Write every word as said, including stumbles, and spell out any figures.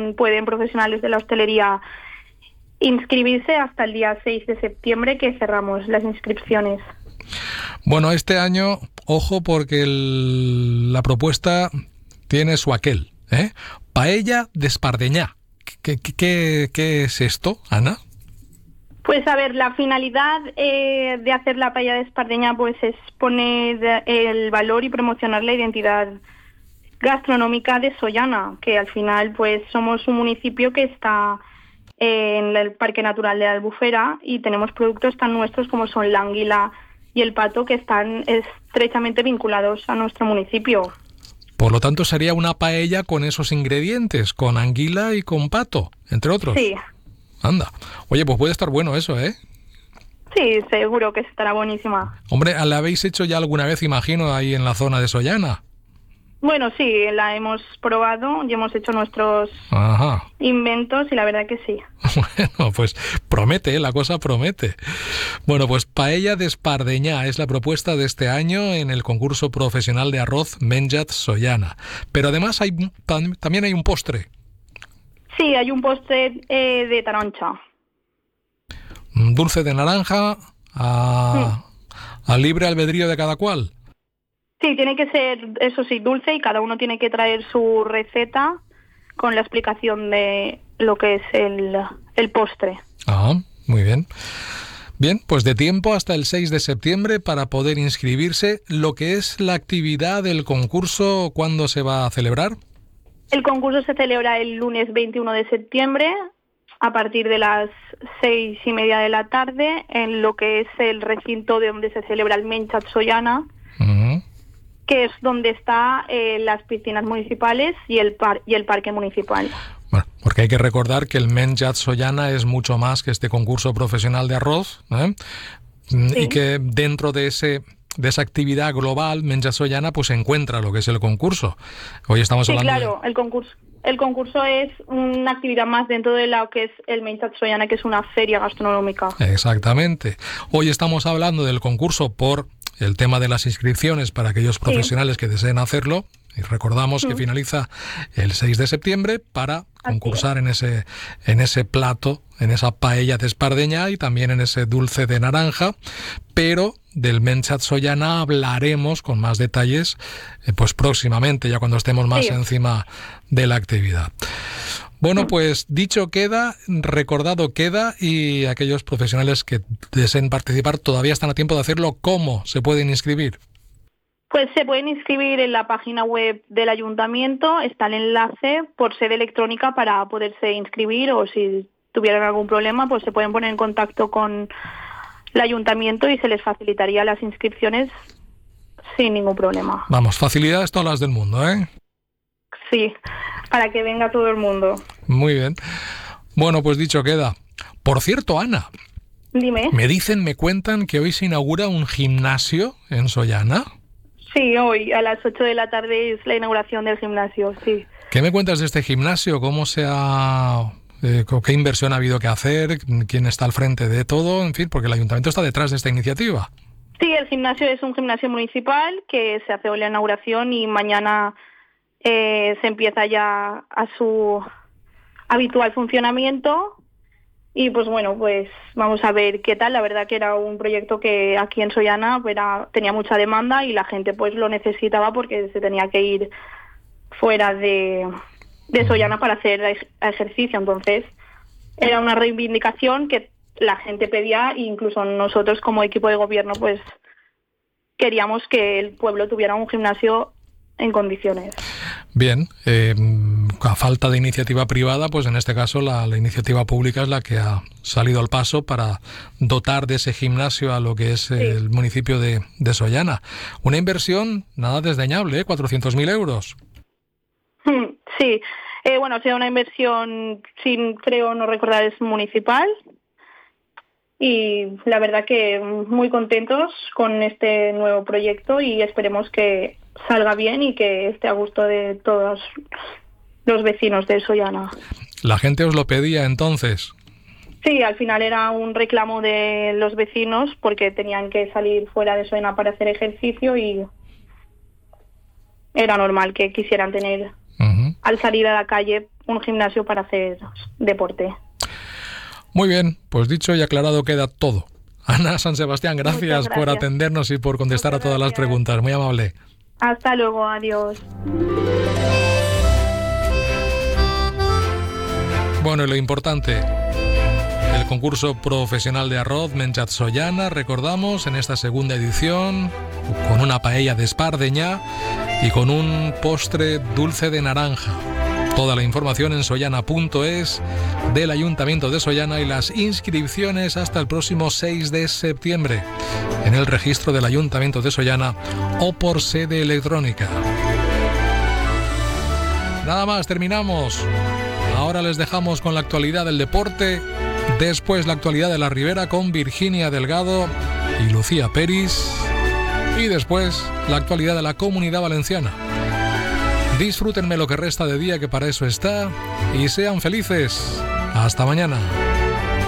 también pueden profesionales de la hostelería inscribirse hasta el día seis de septiembre, que cerramos las inscripciones. Bueno, este año, ojo, porque el, la propuesta tiene su aquel, ¿eh? Paella de Espardeñá. ¿Qué, qué, qué, qué es esto, Ana? Pues a ver, la finalidad eh, de hacer la paella de Espardeñá pues es poner el valor y promocionar la identidad gastronómica de Sollana, que al final pues somos un municipio que está en el Parque Natural de la Albufera y tenemos productos tan nuestros como son la anguila y el pato, que están estrechamente vinculados a nuestro municipio. Por lo tanto, sería una paella con esos ingredientes, con anguila y con pato, entre otros. Sí. Anda. Oye, pues puede estar bueno eso, ¿eh? Sí, seguro que estará buenísima. Hombre, ¿la habéis hecho ya alguna vez, imagino, ahí en la zona de Sollana? Bueno, sí, la hemos probado y hemos hecho nuestros Ajá. inventos y la verdad que sí. Bueno, pues promete, la cosa promete. Bueno, pues Paella de Espardeñá es la propuesta de este año en el concurso profesional de arroz Menjat Sollana. Pero además hay tam- también hay un postre. Sí, hay un postre eh, de taroncha. Dulce de naranja a, Mm. a libre albedrío de cada cual. Sí, tiene que ser, eso sí, dulce, y cada uno tiene que traer su receta con la explicación de lo que es el, el postre. Ah, muy bien. Bien, pues de tiempo hasta el seis de septiembre para poder inscribirse. Lo que es la actividad del concurso, ¿cuándo se va a celebrar? El concurso se celebra el lunes veintiuno de septiembre a partir de las seis y media de la tarde en lo que es el recinto de donde se celebra el Menjat Sollana, Uh-huh. que es donde está eh, las piscinas municipales y el par y el parque municipal. Bueno, porque hay que recordar que el Menjat Sollana es mucho más que este concurso profesional de arroz, ¿eh? Sí. Y que dentro de ese de esa actividad global Menjat Sollana pues se encuentra lo que es el concurso. Hoy estamos Sí, hablando claro, de... el concurso. El concurso es una actividad más dentro de lo que es el Menjat Sollana, que es una feria gastronómica. Exactamente. Hoy estamos hablando del concurso por el tema de las inscripciones para aquellos profesionales sí. que deseen hacerlo. Y recordamos mm. que finaliza el seis de septiembre para concursar en ese, en ese plato, en esa paella de Espardeñá y también en ese dulce de naranja. Pero del Menjat Sollana hablaremos con más detalles eh, pues próximamente, ya cuando estemos más sí. encima de la actividad. Bueno, pues dicho queda, recordado queda, y aquellos profesionales que deseen participar todavía están a tiempo de hacerlo. ¿Cómo se pueden inscribir? Pues se pueden inscribir en la página web del ayuntamiento, está el enlace por sede electrónica para poderse inscribir, o si tuvieran algún problema pues se pueden poner en contacto con el ayuntamiento y se les facilitaría las inscripciones sin ningún problema. Vamos, facilidades todas las del mundo, ¿eh? Sí, para que venga todo el mundo. Muy bien. Bueno, pues dicho queda. Por cierto, Ana. Dime. Me dicen, me cuentan que hoy se inaugura un gimnasio en Sollana. Sí, hoy a las ocho de la tarde es la inauguración del gimnasio, sí. ¿Qué me cuentas de este gimnasio? ¿Cómo se ha... Eh, ¿Qué inversión ha habido que hacer? ¿Quién está al frente de todo? En fin, porque el ayuntamiento está detrás de esta iniciativa. Sí, el gimnasio es un gimnasio municipal que se hace hoy la inauguración y mañana eh, se empieza ya a su habitual funcionamiento. Y pues bueno, pues vamos a ver qué tal. La verdad que era un proyecto que aquí en Sollana era, tenía mucha demanda y la gente pues lo necesitaba porque se tenía que ir fuera de, de Sollana para hacer ejercicio. Entonces era una reivindicación que la gente pedía, e incluso nosotros como equipo de gobierno pues queríamos que el pueblo tuviera un gimnasio en condiciones. Bien, eh, a falta de iniciativa privada, pues en este caso la, la iniciativa pública es la que ha salido al paso para dotar de ese gimnasio a lo que es sí. el municipio de, de Sollana. Una inversión nada desdeñable, ¿eh? cuatrocientos mil euros. Sí, eh, bueno, ha sido una inversión, sin creo no recordar, es municipal. Y la verdad que muy contentos con este nuevo proyecto y esperemos que salga bien y que esté a gusto de todos los vecinos de Sollana. ¿La gente os lo pedía entonces? Sí, al final era un reclamo de los vecinos porque tenían que salir fuera de Sollana para hacer ejercicio y era normal que quisieran tener uh-huh. al salir a la calle un gimnasio para hacer deporte. Muy bien, pues dicho y aclarado queda todo. Ana San Sebastián, gracias, gracias por atendernos y por contestar Muchas a todas gracias. las preguntas. Muy amable. Hasta luego, adiós. Bueno, y lo importante, el concurso profesional de arroz Menjat Sollana, recordamos, en esta segunda edición, con una paella de espardeña y con un postre dulce de naranja. Toda la información en sollana punto es del Ayuntamiento de Sollana y las inscripciones hasta el próximo seis de septiembre en el registro del Ayuntamiento de Sollana o por sede electrónica. Nada más, terminamos. Ahora les dejamos con la actualidad del deporte, después la actualidad de la Ribera con Virginia Delgado y Lucía Peris y después la actualidad de la Comunidad Valenciana. Disfrútenme lo que resta de día, que para eso está, y sean felices. Hasta mañana.